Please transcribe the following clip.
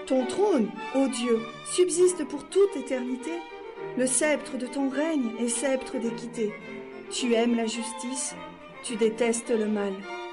Ton trône, ô Dieu, subsiste pour toute éternité. Le sceptre de ton règne est sceptre d'équité. Tu aimes la justice, tu détestes le mal.